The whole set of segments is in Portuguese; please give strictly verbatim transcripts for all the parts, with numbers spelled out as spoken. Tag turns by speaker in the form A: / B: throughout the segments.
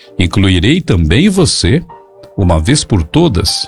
A: incluirei também você, uma vez por todas,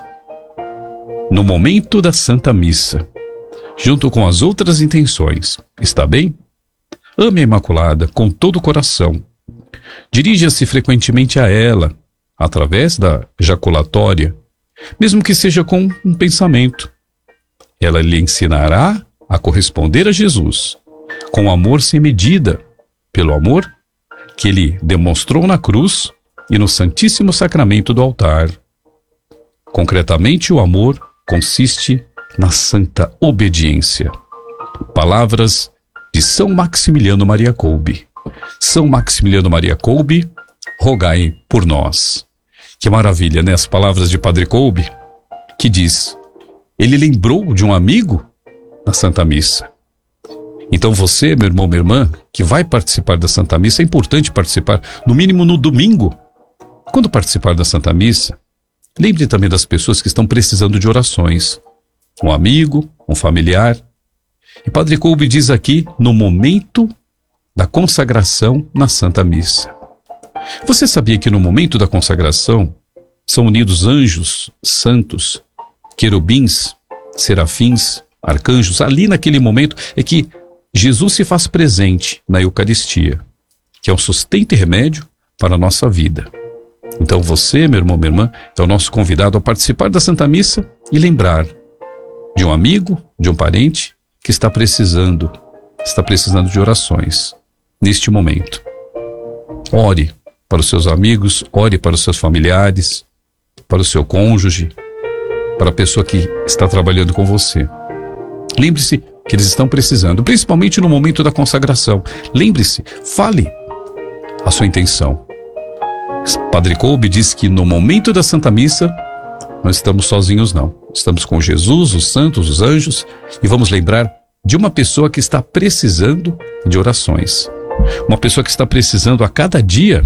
A: no momento da Santa Missa, junto com as outras intenções. Está bem? Ame a Imaculada com todo o coração. Dirija-se frequentemente a ela, através da jaculatória, mesmo que seja com um pensamento. Ela lhe ensinará a corresponder a Jesus, com amor sem medida, pelo amor que ele demonstrou na cruz e no Santíssimo Sacramento do altar. Concretamente, o amor consiste na santa obediência. Palavras de São Maximiliano Maria Kolbe. São Maximiliano Maria Kolbe, rogai por nós. Que maravilha, né? As palavras de Padre Kolbe, que diz, ele lembrou de um amigo na Santa Missa. Então você, meu irmão, minha irmã, que vai participar da Santa Missa, é importante participar, no mínimo no domingo. Quando participar da Santa Missa, lembre também das pessoas que estão precisando de orações. Um amigo, um familiar. E Padre Kolbe diz aqui, no momento da consagração na Santa Missa. Você sabia que no momento da consagração são unidos anjos, santos, querubins, serafins, arcanjos? Ali naquele momento é que Jesus se faz presente na Eucaristia, que é um sustento e remédio para a nossa vida. Então você, meu irmão, minha irmã, é o nosso convidado a participar da Santa Missa e lembrar de um amigo, de um parente que está precisando, está precisando de orações neste momento. Ore para os seus amigos, ore para os seus familiares, para o seu cônjuge, para a pessoa que está trabalhando com você. Lembre-se que eles estão precisando, principalmente no momento da consagração. Lembre-se, fale a sua intenção. Padre Kolbe diz que no momento da Santa Missa, não estamos sozinhos não. Estamos com Jesus, os santos, os anjos, e vamos lembrar de uma pessoa que está precisando de orações. Uma pessoa que está precisando a cada dia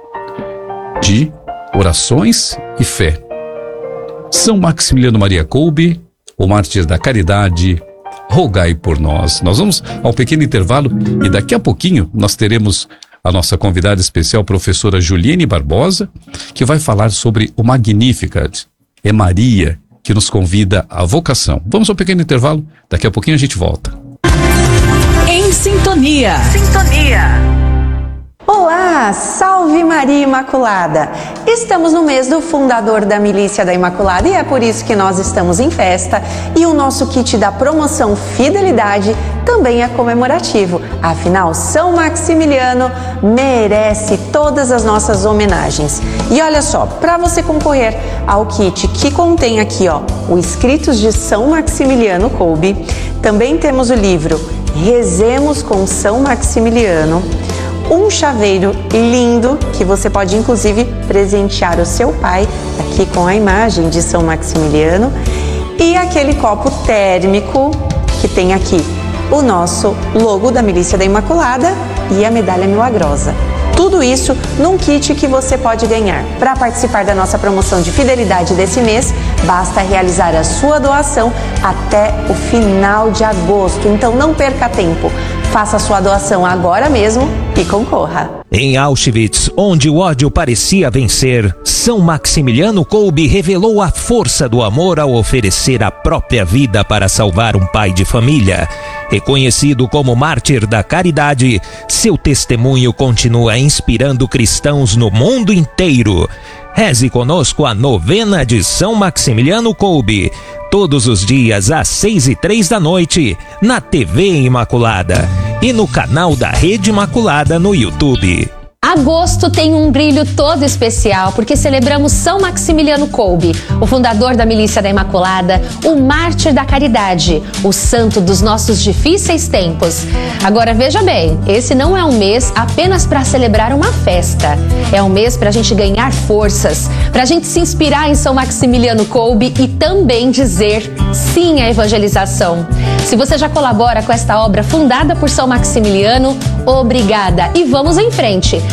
A: de orações e fé. São Maximiliano Maria Kolbe, o mártir da caridade, rogai por nós. Nós vamos ao pequeno intervalo e daqui a pouquinho nós teremos a nossa convidada especial, professora Juliene Barbosa, que vai falar sobre o Magnificat. É Maria que nos convida à vocação. Vamos ao pequeno intervalo, daqui a pouquinho a gente volta.
B: Em sintonia.
C: Sintonia.
D: Olá, salve Maria Imaculada! Estamos no mês do fundador da Milícia da Imaculada e é por isso que nós estamos em festa e o nosso kit da promoção Fidelidade também é comemorativo. Afinal, São Maximiliano merece todas as nossas homenagens. E olha só, para você concorrer ao kit que contém aqui, ó, o Escritos de São Maximiliano Kolbe, também temos o livro Rezemos com São Maximiliano, um chaveiro lindo que você pode inclusive presentear o seu pai, aqui com a imagem de São Maximiliano, e aquele copo térmico que tem aqui o nosso logo da Milícia da Imaculada e a medalha milagrosa. Tudo isso num kit que você pode ganhar. Para participar da nossa promoção de fidelidade desse mês, basta realizar a sua doação até o final de agosto. Então não perca tempo. Faça a sua doação agora mesmo e concorra.
E: Em Auschwitz, onde o ódio parecia vencer, São Maximiliano Kolbe revelou a força do amor ao oferecer a própria vida para salvar um pai de família. Reconhecido como mártir da caridade, seu testemunho continua inspirando cristãos no mundo inteiro. Reze conosco a novena de São Maximiliano Kolbe, todos os dias às seis e três da noite, na T V Imaculada e no canal da Rede Imaculada no YouTube.
F: Agosto tem um brilho todo especial porque celebramos São Maximiliano Kolbe, o fundador da Milícia da Imaculada, o mártir da caridade, o santo dos nossos difíceis tempos. Agora veja bem, esse não é um mês apenas para celebrar uma festa, é um mês para a gente ganhar forças, para a gente se inspirar em São Maximiliano Kolbe e também dizer sim à evangelização. Se você já colabora com esta obra fundada por São Maximiliano, obrigada e vamos em frente.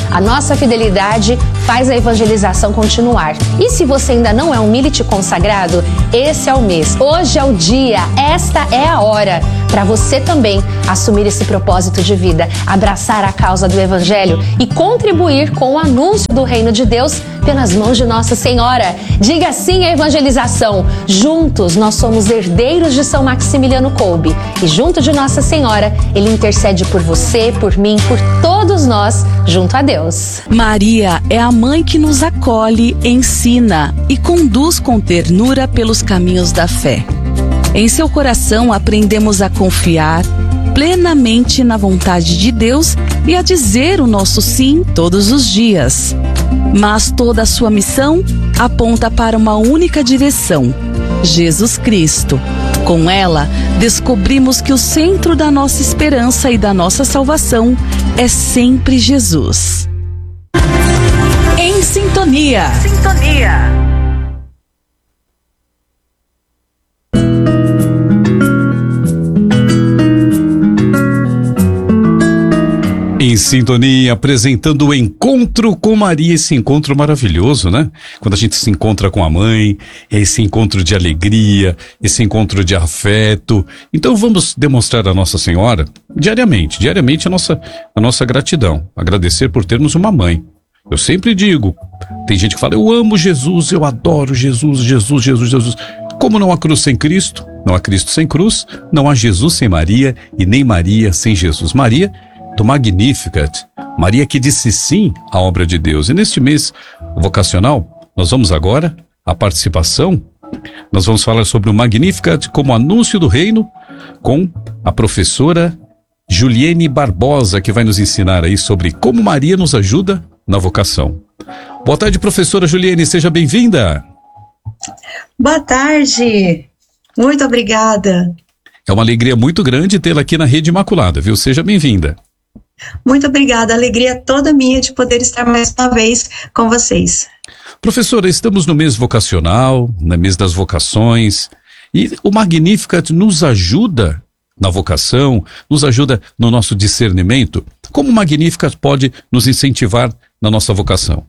F: A nossa fidelidade faz a evangelização continuar. E se você ainda não é um milite consagrado, esse é o mês, hoje é o dia, esta é a hora para você também assumir esse propósito de vida, abraçar a causa do Evangelho e contribuir com o anúncio do Reino de Deus pelas mãos de Nossa Senhora. Diga sim à evangelização. Juntos nós somos herdeiros de São Maximiliano Kolbe e junto de Nossa Senhora, Ele intercede por você, por mim, por todos nós, junto a Deus.
B: Maria é a mãe que nos acolhe, ensina e conduz com ternura pelos caminhos da fé. Em seu coração aprendemos a confiar plenamente na vontade de Deus e a dizer o nosso sim todos os dias. Mas toda a sua missão aponta para uma única direção: Jesus Cristo. Com ela, descobrimos que o centro da nossa esperança e da nossa salvação é sempre Jesus.
C: Em Sintonia.
B: Sintonia.
A: Em Sintonia, apresentando o Encontro com Maria, esse encontro maravilhoso, né? Quando a gente se encontra com a mãe, é esse encontro de alegria, esse encontro de afeto. Então vamos demonstrar a Nossa Senhora diariamente, diariamente a nossa, a nossa gratidão, agradecer por termos uma mãe. Eu sempre digo, tem gente que fala, eu amo Jesus, eu adoro Jesus, Jesus, Jesus, Jesus. Como não há cruz sem Cristo, não há Cristo sem cruz, não há Jesus sem Maria e nem Maria sem Jesus. Maria do Magnificat, Maria que disse sim à obra de Deus. E neste mês vocacional, nós vamos agora, a participação, nós vamos falar sobre o Magnificat como anúncio do reino, com a professora Juliene Barbosa, que vai nos ensinar aí sobre como Maria nos ajuda na vocação. Boa tarde, professora Juliene, seja bem-vinda.
G: Boa tarde, muito obrigada.
A: É uma alegria muito grande tê-la aqui na Rede Imaculada, viu? Seja bem-vinda.
G: Muito obrigada, a alegria é toda minha de poder estar mais uma vez com vocês.
A: Professora, estamos no mês vocacional, no mês das vocações, e o Magnificat nos ajuda na vocação, nos ajuda no nosso discernimento. Como o Magnificat pode nos incentivar na nossa vocação?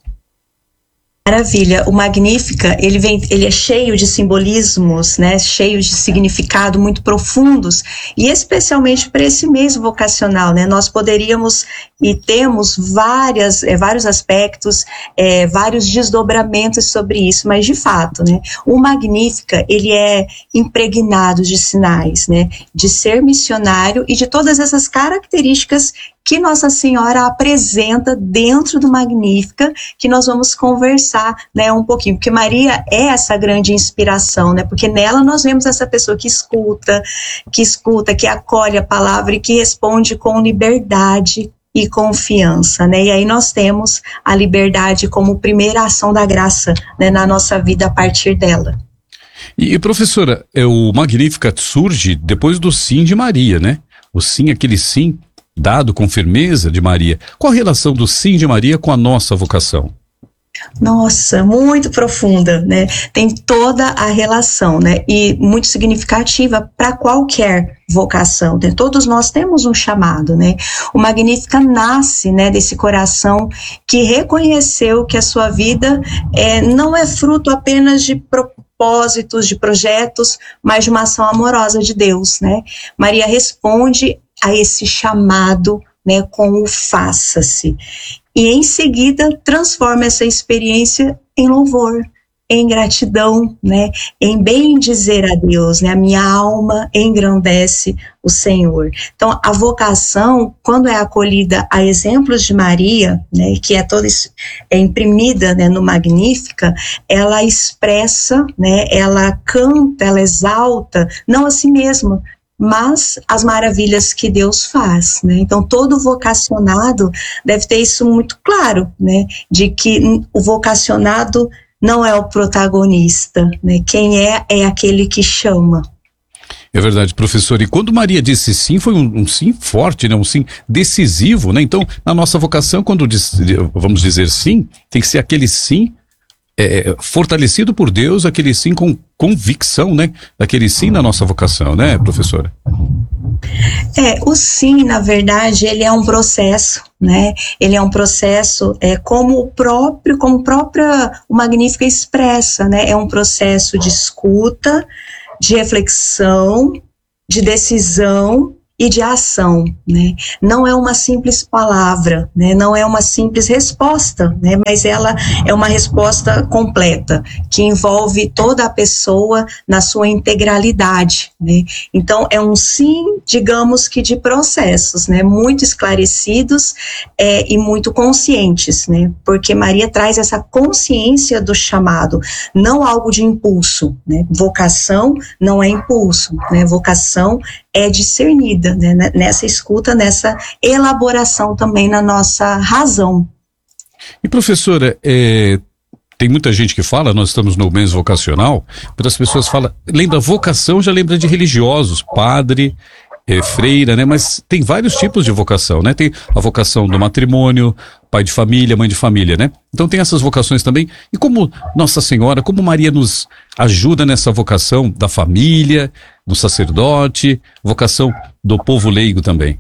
G: Maravilha, o Magnífica, ele vem, ele é cheio de simbolismos, né, cheio de significado muito profundos, e especialmente para esse mês vocacional, né, nós poderíamos e temos várias, é, vários aspectos, é, vários desdobramentos sobre isso, mas de fato, né, o Magnífica, ele é impregnado de sinais, né, de ser missionário e de todas essas características que Nossa Senhora apresenta dentro do Magnífica, que nós vamos conversar, né, um pouquinho, porque Maria é essa grande inspiração, né, porque nela nós vemos essa pessoa que escuta, que escuta, que acolhe a palavra e que responde com liberdade e confiança, né, e aí nós temos a liberdade como primeira ação da graça, né, na nossa vida a partir dela.
A: E, professora, é, o Magnificat surge depois do sim de Maria, né, o sim, aquele sim dado com firmeza de Maria. Qual a relação do sim de Maria com a nossa vocação?
G: Nossa, muito profunda, né? Tem toda a relação, né? E muito significativa para qualquer vocação, né? Todos nós temos um chamado, né? O Magnífica nasce, né, desse coração que reconheceu que a sua vida é, não é fruto apenas de propósitos, de projetos, mas de uma ação amorosa de Deus, né? Maria responde a esse chamado, né, com o faça-se. E em seguida transforma essa experiência em louvor, em gratidão, né, em bem dizer a Deus, né, a minha alma engrandece o Senhor. Então a vocação, quando é acolhida a exemplos de Maria, né, que é toda é imprimida, né, no Magnífica, ela expressa, né, ela canta, ela exalta, não a si mesma, mas as maravilhas que Deus faz, né? Então todo vocacionado deve ter isso muito claro, né? De que o vocacionado não é o protagonista, né? Quem é, é aquele que chama.
A: É verdade, professor. E quando Maria disse sim, foi um, um sim forte, né? Um sim decisivo, né? Então, na nossa vocação, quando diz, vamos dizer sim, tem que ser aquele sim É, fortalecido por Deus, aquele sim com convicção, né? Daquele sim na nossa vocação, né, professora?
G: É, o sim, na verdade, ele é um processo, né? Ele é um processo, é, como o próprio, como própria o Magnífica expressa, né? É um processo de escuta, de reflexão, de decisão e de ação, né? Não é uma simples palavra, né? Não é uma simples resposta, né? Mas ela é uma resposta completa, que envolve toda a pessoa na sua integralidade, né? Então, é um sim, digamos que de processos, né? Muito esclarecidos é, e muito conscientes, né? Porque Maria traz essa consciência do chamado, não algo de impulso, né? Vocação não é impulso, né? Vocação é discernida, né, nessa escuta, nessa elaboração também na nossa razão.
A: E professora, é, tem muita gente que fala, nós estamos no mês vocacional, muitas pessoas falam, lembra vocação, já lembra de religiosos, padre, é, freira, né? Mas tem vários tipos de vocação, né? Tem a vocação do matrimônio, pai de família, mãe de família, né? Então tem essas vocações também. E como Nossa Senhora, como Maria nos ajuda nessa vocação da família, do sacerdote, vocação do povo leigo também?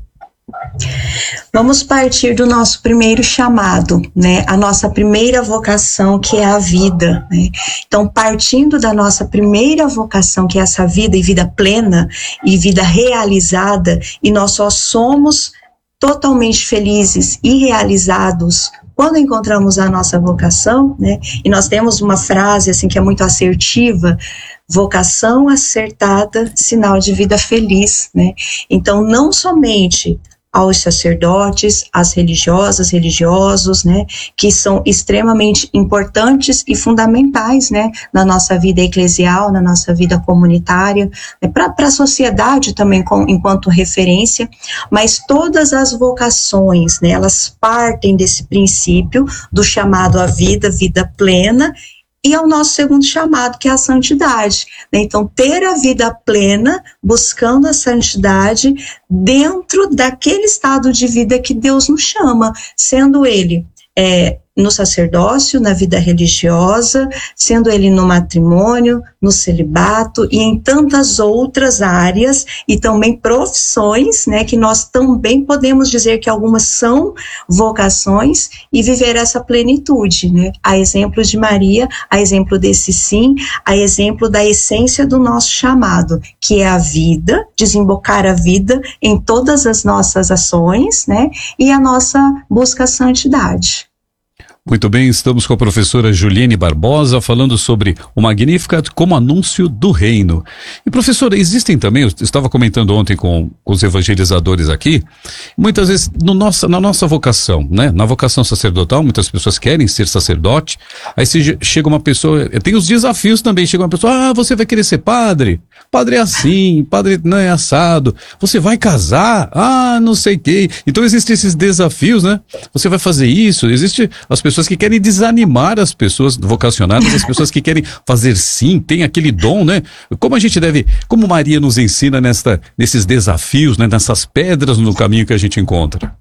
G: Vamos partir do nosso primeiro chamado, né? A nossa primeira vocação, que é a vida, né? Então, partindo da nossa primeira vocação, que é essa vida e vida plena e vida realizada, e nós só somos totalmente felizes e realizados quando encontramos a nossa vocação, né? E nós temos uma frase assim que é muito assertiva: vocação acertada, sinal de vida feliz, né? Então, não somente aos sacerdotes, às religiosas, religiosos, né, que são extremamente importantes e fundamentais, né, na nossa vida eclesial, na nossa vida comunitária, né, para a sociedade também com, enquanto referência, mas todas as vocações, né, elas partem desse princípio do chamado à vida, vida plena, e ao nosso segundo chamado, que é a santidade, né? Então, ter a vida plena, buscando a santidade dentro daquele estado de vida que Deus nos chama, sendo ele é, no sacerdócio, na vida religiosa, sendo ele no matrimônio, no celibato e em tantas outras áreas e também profissões, né, que nós também podemos dizer que algumas são vocações e viver essa plenitude, né, a exemplo de Maria, a exemplo desse sim, a exemplo da essência do nosso chamado, que é a vida, desembocar a vida em todas as nossas ações, né, e a nossa busca à santidade.
A: Muito bem, estamos com a professora Juliene Barbosa falando sobre o Magnificat como anúncio do reino. E professora, existem também, eu estava comentando ontem com, com os evangelizadores aqui, muitas vezes no nossa, na nossa vocação, né? Na vocação sacerdotal, muitas pessoas querem ser sacerdote, aí se chega uma pessoa, tem os desafios também, chega uma pessoa, ah, você vai querer ser padre? Padre é assim, padre não é assado, você vai casar? Ah, não sei o quê. Então existem esses desafios, né? Você vai fazer isso, existe as pessoas pessoas que querem desanimar as pessoas vocacionadas, as pessoas que querem fazer sim, tem aquele dom, né? Como a gente deve, como Maria nos ensina nesta, nesses desafios, né? Nessas pedras no caminho que a gente encontra.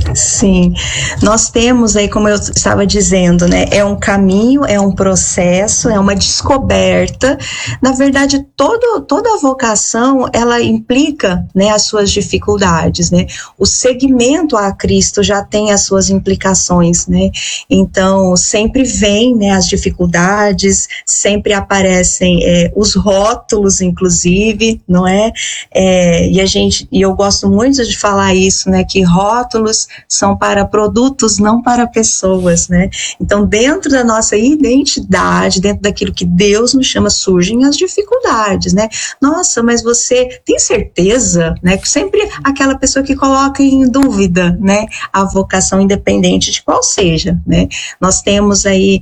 G: Sim, nós temos aí, como eu estava dizendo, né, é um caminho, é um processo, é uma descoberta. Na verdade, todo, toda a vocação, ela implica, né, as suas dificuldades, né, o seguimento a Cristo já tem as suas implicações, né, então sempre vem, né, as dificuldades, sempre aparecem é, os rótulos, inclusive, não é, é e a gente, e eu gosto muito de falar isso, né, que rótulos são para produtos, não para pessoas, né? Então, dentro da nossa identidade, dentro daquilo que Deus nos chama, surgem as dificuldades, né? Nossa, mas você tem certeza, né? Sempre aquela pessoa que coloca em dúvida, né? A vocação, independente de qual seja, né? Nós temos aí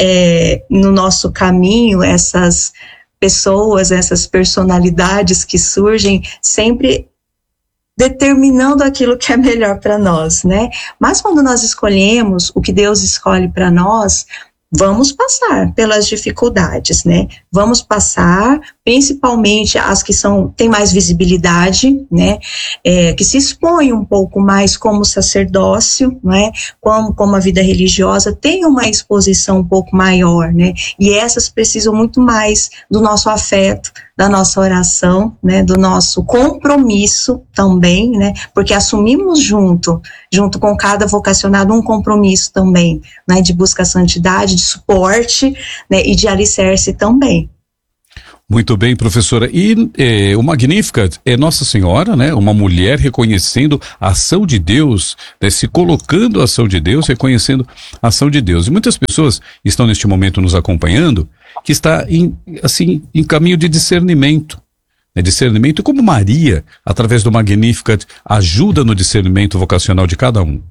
G: é, no nosso caminho essas pessoas, essas personalidades que surgem sempre determinando aquilo que é melhor para nós, né? Mas quando nós escolhemos o que Deus escolhe para nós, vamos passar pelas dificuldades, né? Vamos passar, principalmente as que são, têm mais visibilidade, né? É, que se expõem um pouco mais como sacerdócio, né? Como, como a vida religiosa tem uma exposição um pouco maior, né? E essas precisam muito mais do nosso afeto, da nossa oração, né, do nosso compromisso também, né, porque assumimos junto, junto com cada vocacionado, um compromisso também, né, de busca à santidade, de suporte, né, e de alicerce também.
A: Muito bem, professora. E eh, o Magnificat é Nossa Senhora, né? Uma mulher reconhecendo a ação de Deus, né? Se colocando a ação de Deus, reconhecendo a ação de Deus. E muitas pessoas estão neste momento nos acompanhando, que está em, assim, em caminho de discernimento. Né? Discernimento, como Maria, através do Magnificat, ajuda no discernimento vocacional de cada um.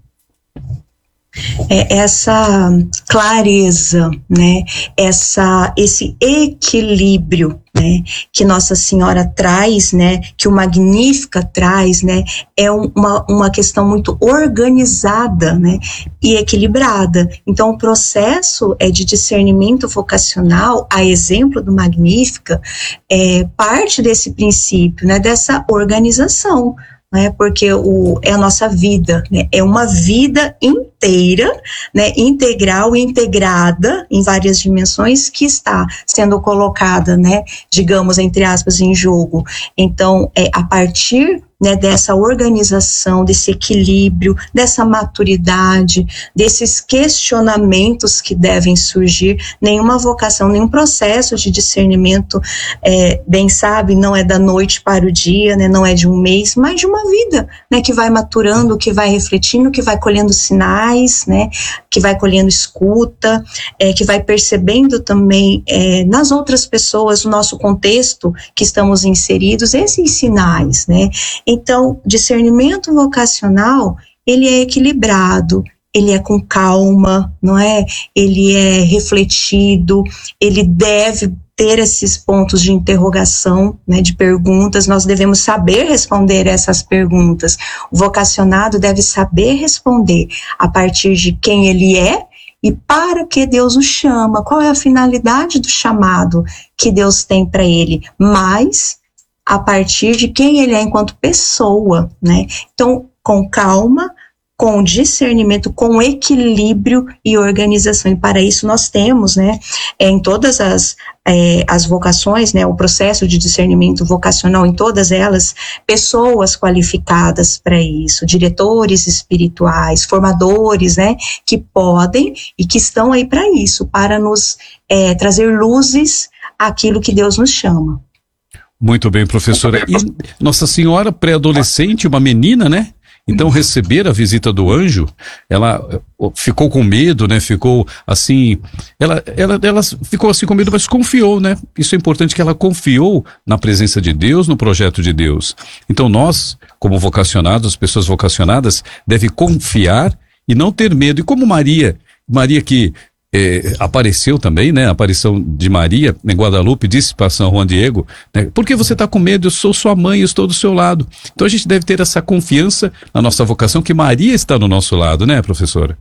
G: É essa clareza, né, essa, esse equilíbrio, né, que Nossa Senhora traz, né, que o Magnificat traz, né, é uma, uma questão muito organizada, né, e equilibrada. Então, o processo é de discernimento vocacional, a exemplo do Magnificat, é parte desse princípio, né, dessa organização. Né, porque o, é a nossa vida, né, é uma vida inteira, né, integral e integrada em várias dimensões que está sendo colocada, né, digamos, entre aspas, em jogo. Então, é a partir, né, dessa organização, desse equilíbrio, dessa maturidade, desses questionamentos que devem surgir. Nenhuma vocação, nenhum processo de discernimento, é, bem sabe, não é da noite para o dia, né, não é de um mês, mas de uma vida, né, que vai maturando, que vai refletindo, que vai colhendo sinais, né, que vai colhendo escuta, é, que vai percebendo também é, nas outras pessoas, no nosso contexto que estamos inseridos, esses sinais, né. Então, discernimento vocacional, ele é equilibrado, ele é com calma, não é? Ele é refletido, ele deve ter esses pontos de interrogação, né, de perguntas. Nós devemos saber responder essas perguntas. O vocacionado deve saber responder a partir de quem ele é e para que Deus o chama, qual é a finalidade do chamado que Deus tem para ele, mas a partir de quem ele é enquanto pessoa, né? Então, com calma, com discernimento, com equilíbrio e organização. E para isso nós temos, né, em todas as, é, as vocações, né, o processo de discernimento vocacional, em todas elas, pessoas qualificadas para isso, diretores espirituais, formadores, né, que podem e que estão aí para isso, para nos é, trazer luzes àquilo que Deus nos chama.
A: Muito bem, professora. E Nossa Senhora, pré-adolescente, uma menina, né? Então, receber a visita do anjo, ela ficou com medo, né? Ficou assim, ela, ela, ela ficou assim com medo, mas confiou, né? Isso é importante, que ela confiou na presença de Deus, no projeto de Deus. Então, nós, como vocacionados, as pessoas vocacionadas, devem confiar e não ter medo. E como Maria, Maria que É, apareceu também, né? A aparição de Maria em Guadalupe, disse para São Juan Diego, né? Por que você está com medo? Eu sou sua mãe, eu estou do seu lado. Então a gente deve ter essa confiança na nossa vocação, que Maria está do nosso lado, né, professora?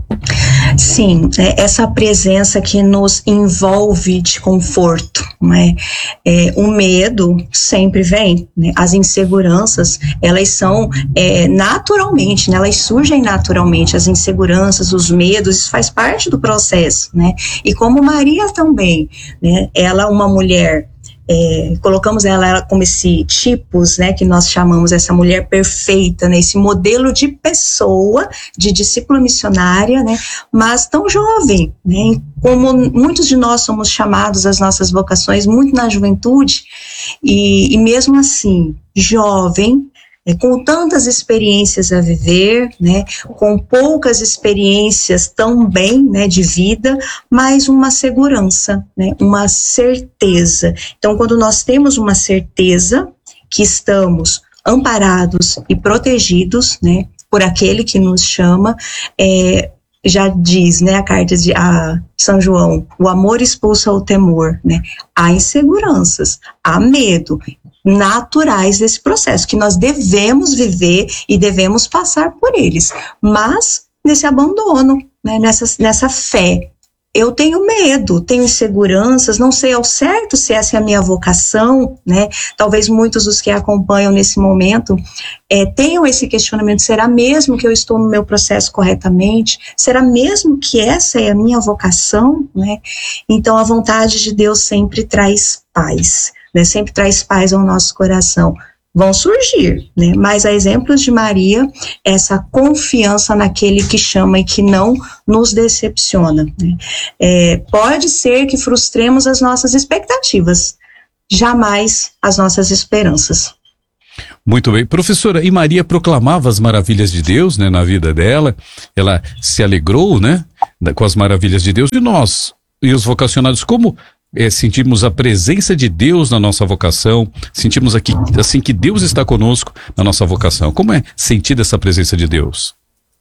G: Sim, é essa presença que nos envolve de conforto, né? É, o medo sempre vem, né? As inseguranças, elas são é, naturalmente, né? Elas surgem naturalmente, as inseguranças, os medos, isso faz parte do processo, né? E como Maria também, né? Ela, uma mulher, É, colocamos ela como esse tipos, né, que nós chamamos essa mulher perfeita, né, esse modelo de pessoa, de discípula missionária, né, mas tão jovem, né, como muitos de nós somos chamados às nossas vocações muito na juventude, e, e mesmo assim, jovem, É, com tantas experiências a viver, né, com poucas experiências também, né, de vida, mas uma segurança, né, uma certeza. Então, quando nós temos uma certeza que estamos amparados e protegidos, né, por aquele que nos chama, é, já diz, né, a carta de a São João, o amor expulsa o temor, né, há inseguranças, há medo, naturais desse processo, que nós devemos viver e devemos passar por eles, mas nesse abandono, né, nessa, nessa fé. Eu tenho medo, tenho inseguranças, não sei ao certo se essa é a minha vocação, né? Talvez muitos dos que acompanham nesse momento é, tenham esse questionamento: será mesmo que eu estou no meu processo corretamente? Será mesmo que essa é a minha vocação, né? Então a vontade de Deus sempre traz paz. né, sempre traz paz ao nosso coração. Vão surgir, né? Mas a exemplos de Maria, essa confiança naquele que chama e que não nos decepciona, né? É, pode ser que frustremos as nossas expectativas, jamais as nossas esperanças.
A: Muito bem. Professora, e Maria proclamava as maravilhas de Deus, né, na vida dela, ela se alegrou, né, com as maravilhas de Deus, e nós, e os vocacionados, como É, sentimos a presença de Deus na nossa vocação, sentimos aqui, assim, que Deus está conosco na nossa vocação. Como é sentida essa presença de Deus?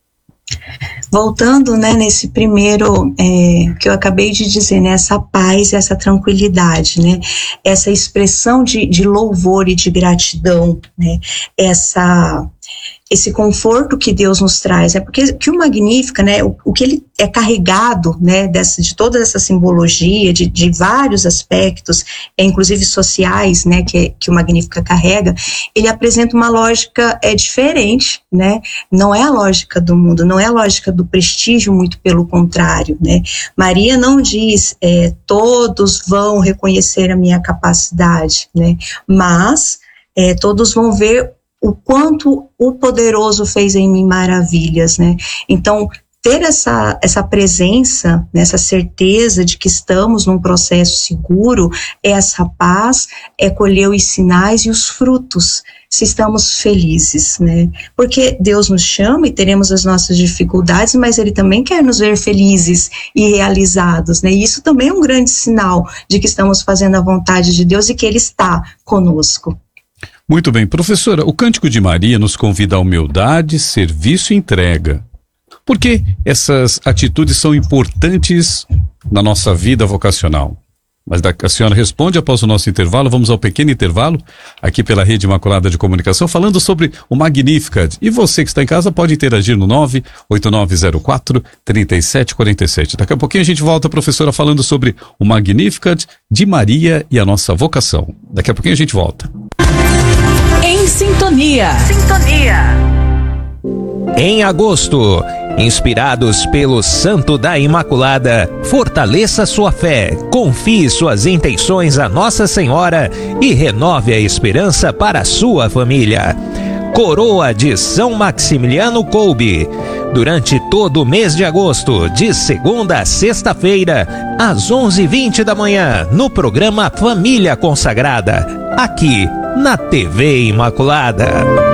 G: Voltando, né, nesse primeiro, é, que eu acabei de dizer, né, essa paz, essa tranquilidade, né, essa expressão de, de louvor e de gratidão, né, essa... esse conforto que Deus nos traz, é porque que o Magnífica, né, o, o que ele é carregado, né, dessa, de toda essa simbologia, de, de vários aspectos, é, inclusive sociais, né, que, que o Magnífica carrega, ele apresenta uma lógica é, diferente, né, não é a lógica do mundo, não é a lógica do prestígio, muito pelo contrário, né. Maria não diz, é, todos vão reconhecer a minha capacidade, né, mas é, todos vão ver o quanto o poderoso fez em mim maravilhas, né? Então, ter essa, essa presença, né, essa certeza de que estamos num processo seguro, é essa paz, é colher os sinais e os frutos, se estamos felizes, né? Porque Deus nos chama e teremos as nossas dificuldades, mas Ele também quer nos ver felizes e realizados, né? E isso também é um grande sinal de que estamos fazendo a vontade de Deus e que Ele está conosco.
A: Muito bem, professora, o Cântico de Maria nos convida à humildade, serviço e entrega. Por que essas atitudes são importantes na nossa vida vocacional? Mas a senhora responde após o nosso intervalo. Vamos ao pequeno intervalo aqui pela Rede Imaculada de Comunicação, falando sobre o Magnificat. E você que está em casa pode interagir no nove oito nove zero quatro três sete quatro sete. Daqui a pouquinho a gente volta, professora, falando sobre o Magnificat de Maria e a nossa vocação. Daqui a pouquinho a gente volta.
C: Em sintonia.
E: Sintonia. Em agosto, inspirados pelo Santo da Imaculada, fortaleça sua fé, confie suas intenções a Nossa Senhora e renove a esperança para a sua família. Coroa de São Maximiliano Kolbe. Durante todo o mês de agosto, de segunda a sexta-feira, às onze e vinte da manhã, no programa Família Consagrada, aqui na T V Imaculada.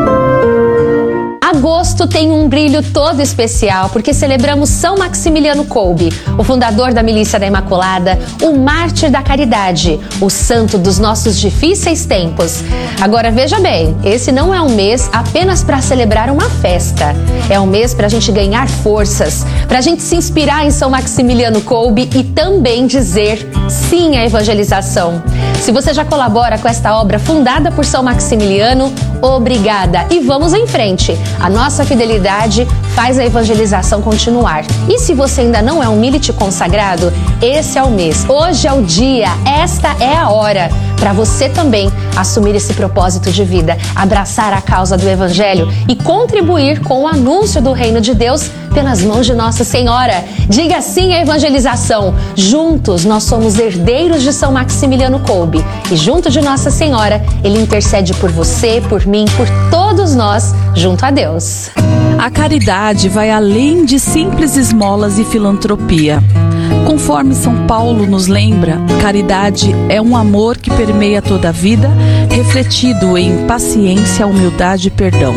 F: Agosto tem um brilho todo especial porque celebramos São Maximiliano Kolbe, o fundador da Milícia da Imaculada, o mártir da caridade, o santo dos nossos difíceis tempos. Agora veja bem, esse não é um mês apenas para celebrar uma festa, é um mês para a gente ganhar forças, para a gente se inspirar em São Maximiliano Kolbe e também dizer sim à evangelização. Se você já colabora com esta obra fundada por São Maximiliano, obrigada e vamos em frente. A nossa fidelidade faz a evangelização continuar. E se você ainda não é um milite consagrado, esse é o mês, hoje é o dia, esta é a hora para você também assumir esse propósito de vida, abraçar a causa do Evangelho e contribuir com o anúncio do Reino de Deus pelas mãos de Nossa Senhora. Diga sim à evangelização. Juntos nós somos herdeiros de São Maximiliano Kolbe e junto de Nossa Senhora, Ele intercede por você, por mim, por todos nós, junto a Deus.
B: A caridade vai além de simples esmolas e filantropia. Conforme São Paulo nos lembra, caridade é um amor que permeia toda a vida, refletido em paciência, humildade e perdão.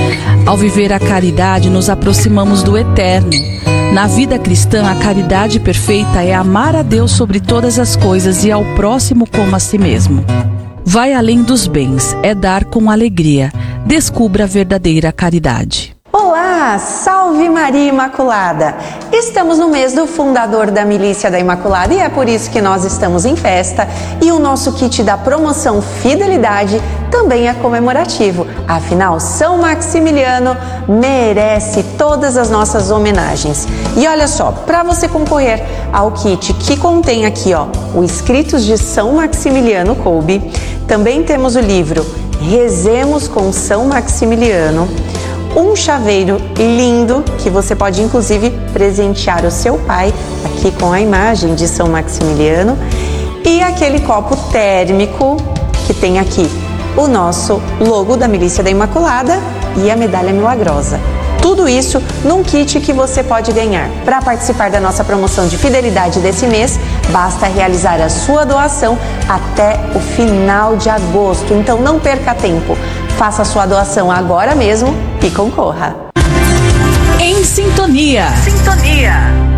B: Ao viver a caridade, nos aproximamos do eterno. Na vida cristã, a caridade perfeita é amar a Deus sobre todas as coisas e ao próximo como a si mesmo. Vai além dos bens, é dar com alegria. Descubra a verdadeira caridade.
D: Olá, salve Maria Imaculada! Estamos no mês do fundador da Milícia da Imaculada e é por isso que nós estamos em festa e o nosso kit da promoção Fidelidade também é comemorativo. Afinal, São Maximiliano merece todas as nossas homenagens. E olha só, para você concorrer ao kit que contém aqui, ó, o Escritos de São Maximiliano Kolbe, também temos o livro Rezemos com São Maximiliano, um chaveiro lindo que você pode inclusive presentear o seu pai aqui com a imagem de São Maximiliano e aquele copo térmico que tem aqui o nosso logo da Milícia da Imaculada e a medalha milagrosa. Tudo isso num kit que você pode ganhar. Para participar da nossa promoção de fidelidade desse mês, basta realizar a sua doação até o final de agosto. Então não perca tempo. Faça a sua doação agora mesmo e concorra.
C: Em Sintonia.
B: Sintonia.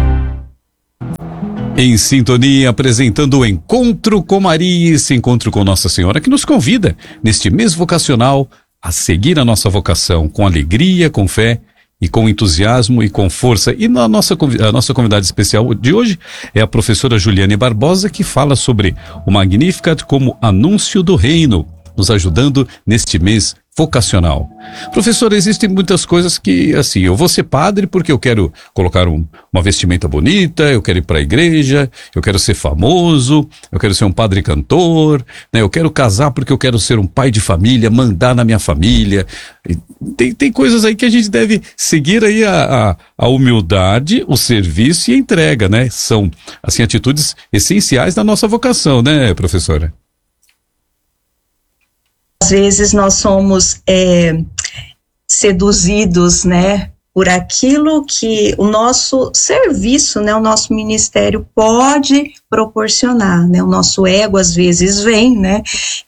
A: Em Sintonia, apresentando o Encontro com Maria, esse encontro com Nossa Senhora que nos convida, neste mês vocacional, a seguir a nossa vocação com alegria, com fé e com entusiasmo e com força. E na nossa, a nossa convidada especial de hoje é a professora Juliane Barbosa, que fala sobre o Magnificat como anúncio do reino, nos ajudando neste mês vocacional. Professora, existem muitas coisas que, assim, eu vou ser padre porque eu quero colocar um, uma vestimenta bonita, eu quero ir para a igreja, eu quero ser famoso, eu quero ser um padre cantor, né? Eu quero casar porque eu quero ser um pai de família, mandar na minha família. Tem, tem coisas aí que a gente deve seguir aí a, a, a humildade, o serviço e a entrega, né? São, assim, atitudes essenciais da nossa vocação, né, professora?
G: Às vezes nós somos é, seduzidos, né, por aquilo que o nosso serviço, né, o nosso ministério pode proporcionar, né, o nosso ego às vezes vem, né,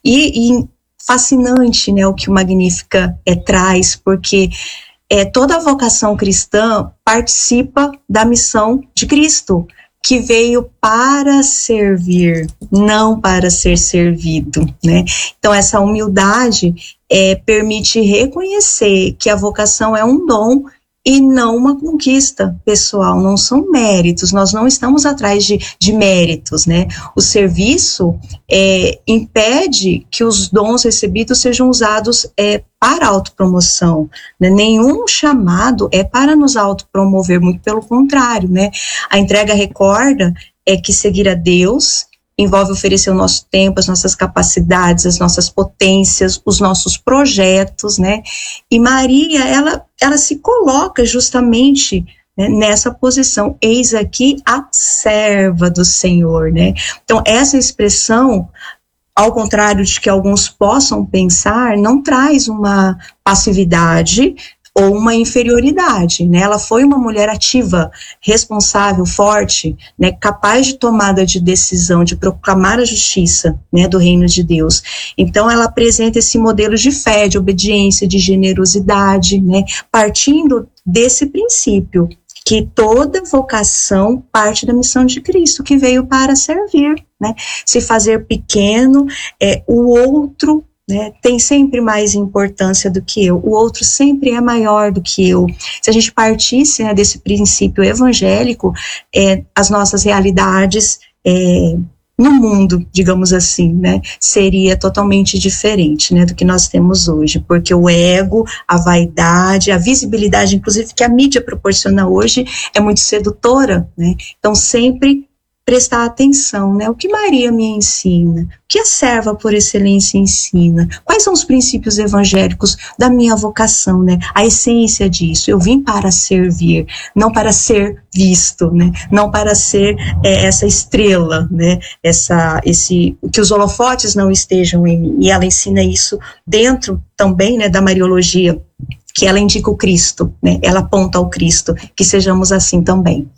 G: e, e fascinante, né, o que o Magnificat é, traz, porque é, toda a vocação cristã participa da missão de Cristo, que veio para servir, não para ser servido, né? Então essa humildade é, permite reconhecer que a vocação é um dom e não uma conquista pessoal, não são méritos, nós não estamos atrás de, de méritos, né? O serviço é, impede que os dons recebidos sejam usados é, para autopromoção, né? Nenhum chamado é para nos autopromover, muito pelo contrário, né? A entrega recorda é que seguir a Deus envolve oferecer o nosso tempo, as nossas capacidades, as nossas potências, os nossos projetos, né? E Maria, ela, ela se coloca justamente, né, nessa posição, eis aqui a serva do Senhor, né? Então, essa expressão, ao contrário de que alguns possam pensar, não traz uma passividade ou uma inferioridade, né? Ela foi uma mulher ativa, responsável, forte, né? Capaz de tomada de decisão, de proclamar a justiça, né? Do reino de Deus. Então ela apresenta esse modelo de fé, de obediência, de generosidade, né? Partindo desse princípio, que toda vocação parte da missão de Cristo, que veio para servir, né? Se fazer pequeno, é, o outro, né, tem sempre mais importância do que eu, o outro sempre é maior do que eu. Se a gente partisse, né, desse princípio evangélico, é, as nossas realidades é, no mundo, digamos assim, né, seria totalmente diferente, né, do que nós temos hoje, porque o ego, a vaidade, a visibilidade, inclusive, que a mídia proporciona hoje, é muito sedutora, né, então sempre prestar atenção, né? O que Maria me ensina? O que a serva por excelência ensina? Quais são os princípios evangélicos da minha vocação, né? A essência disso, eu vim para servir, não para ser visto, né? Não para ser é, essa estrela, né? Essa, esse, que os holofotes não estejam em mim. E ela ensina isso dentro também, né, da Mariologia, que ela indica o Cristo, né? Ela aponta ao Cristo, que sejamos assim também.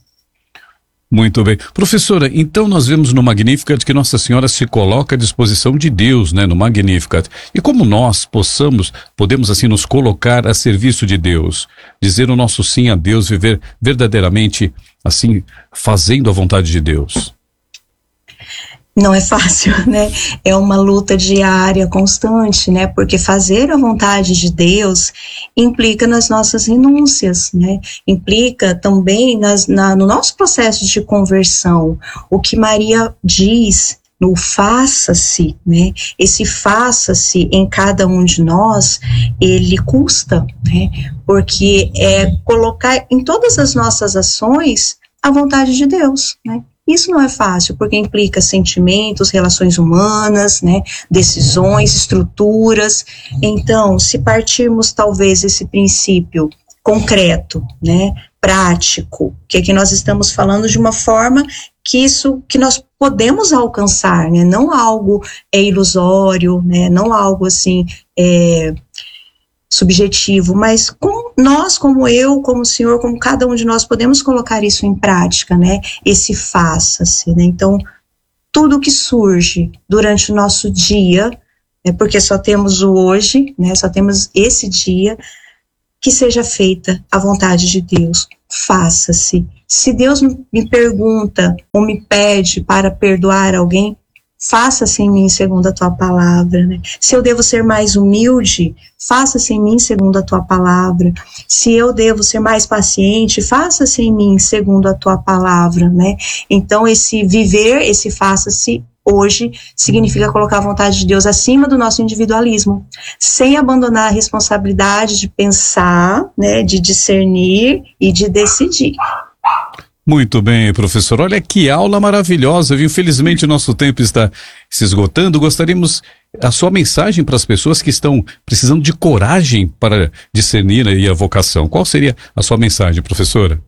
A: Muito bem. Professora, então nós vemos no Magnificat que Nossa Senhora se coloca à disposição de Deus, né, no Magnificat. E como nós possamos, podemos assim nos colocar a serviço de Deus, dizer o nosso sim a Deus, viver verdadeiramente assim, fazendo a vontade de Deus?
G: Não é fácil, né? É uma luta diária, constante, né? Porque fazer a vontade de Deus implica nas nossas renúncias, né? Implica também nas, na, no nosso processo de conversão. O que Maria diz no faça-se, né? Esse faça-se em cada um de nós, ele custa, né? Porque é colocar em todas as nossas ações a vontade de Deus, né? Isso não é fácil, porque implica sentimentos, relações humanas, né, decisões, estruturas. Então, se partirmos talvez esse princípio concreto, né, prático, que aqui nós estamos falando de uma forma que isso, que nós podemos alcançar, né? Não algo é ilusório, né? Não algo assim é, subjetivo, mas com nós, como eu, como o senhor, como cada um de nós, podemos colocar isso em prática, né? Esse faça-se, né? Então, tudo que surge durante o nosso dia, né? Porque só temos o hoje, né? Só temos esse dia, que seja feita a vontade de Deus, faça-se. Se Deus me pergunta ou me pede para perdoar alguém, faça-se em mim segundo a tua palavra, né? Se eu devo ser mais humilde, faça-se em mim segundo a tua palavra. Se eu devo ser mais paciente, faça-se em mim segundo a tua palavra, né? Então, esse viver, esse faça-se hoje, significa colocar a vontade de Deus acima do nosso individualismo, sem abandonar a responsabilidade de pensar, né, de discernir e de decidir.
A: Muito bem, professor. Olha que aula maravilhosa, viu? Infelizmente o nosso tempo está se esgotando. Gostaríamos a sua mensagem para as pessoas que estão precisando de coragem para discernir aí a vocação. Qual seria a sua mensagem, professora?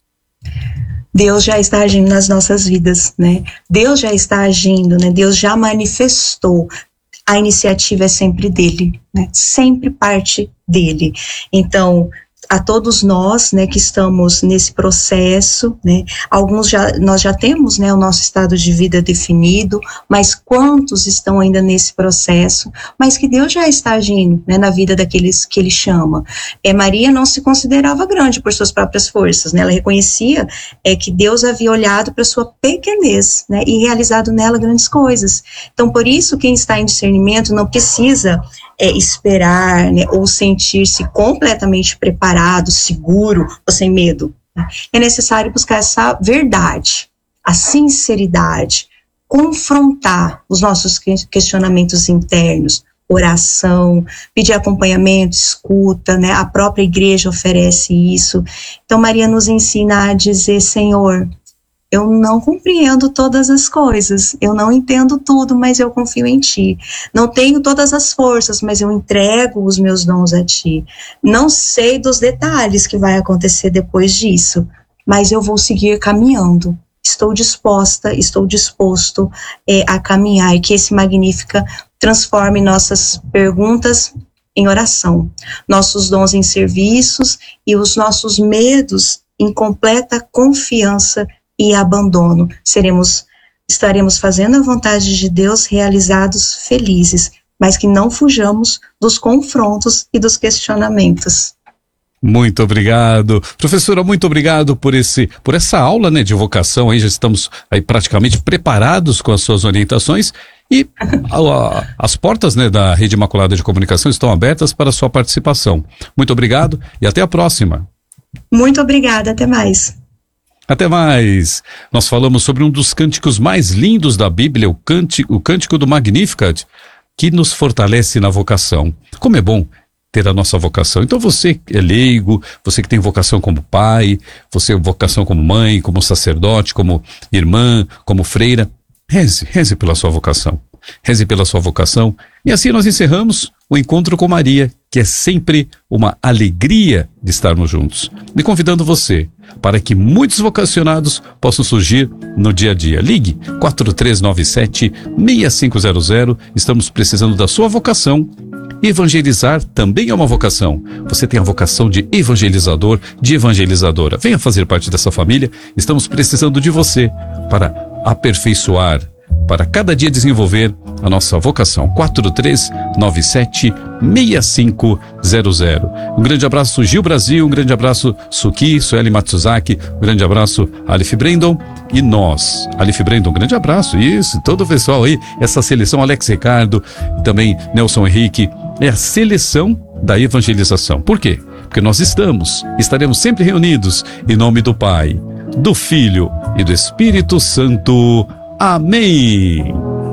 G: Deus já está agindo nas nossas vidas, né? Deus já está agindo, né? Deus já manifestou. A iniciativa é sempre dele, né? Sempre parte dele. Então, a todos nós, né, que estamos nesse processo, né, alguns já, nós já temos, né, o nosso estado de vida definido, mas quantos estão ainda nesse processo, mas que Deus já está agindo, né, na vida daqueles que Ele chama. É, Maria não se considerava grande por suas próprias forças, né, ela reconhecia é, que Deus havia olhado para sua pequenez, né, e realizado nela grandes coisas. Então, por isso, quem está em discernimento não precisa É, esperar, né, ou sentir-se completamente preparado, seguro ou sem medo. Né? É necessário buscar essa verdade, a sinceridade, confrontar os nossos questionamentos internos, oração, pedir acompanhamento, escuta, né? A própria igreja oferece isso. Então, Maria nos ensina a dizer: Senhor, eu não compreendo todas as coisas, eu não entendo tudo, mas eu confio em Ti. Não tenho todas as forças, mas eu entrego os meus dons a Ti. Não sei dos detalhes que vai acontecer depois disso, mas eu vou seguir caminhando. Estou disposta, estou disposto é, a caminhar, e que esse Magnífica transforme nossas perguntas em oração, nossos dons em serviços e os nossos medos em completa confiança e abandono. Seremos, estaremos fazendo a vontade de Deus, realizados, felizes, mas que não fujamos dos confrontos e dos questionamentos.
A: Muito obrigado. Professora, muito obrigado por esse, por essa aula, né, de vocação. Aí já estamos aí praticamente preparados com as suas orientações e a, a, as portas, né, da Rede Imaculada de Comunicação estão abertas para a sua participação. Muito obrigado e até a próxima.
G: Muito obrigada, até mais.
A: Até mais. Nós falamos sobre um dos cânticos mais lindos da Bíblia, o cântico, o cântico do Magnificat, que nos fortalece na vocação. Como é bom ter a nossa vocação. Então você é leigo, você que tem vocação como pai, você tem vocação como mãe, como sacerdote, como irmã, como freira, reze, reze pela sua vocação. Reze pela sua vocação. E assim nós encerramos o encontro com Maria, que é sempre uma alegria de estarmos juntos. Me convidando você para que muitos vocacionados possam surgir no dia a dia. Ligue quatro três nove sete, seis cinco zero zero. Estamos precisando da sua vocação. Evangelizar também é uma vocação. Você tem a vocação de evangelizador, de evangelizadora. Venha fazer parte dessa família. Estamos precisando de você para aperfeiçoar, para cada dia desenvolver a nossa vocação. quatro três nove sete, seis cinco zero zero. Um grande abraço, Gil Brasil, um grande abraço, Suki, Sueli Matsuzaki, um grande abraço, Alif Brandon e nós. Alif Brandon, um grande abraço, isso, todo o pessoal aí, essa seleção, Alex Ricardo, e também Nelson Henrique, é a seleção da evangelização. Por quê? Porque nós estamos, estaremos sempre reunidos em nome do Pai, do Filho e do Espírito Santo. Amém.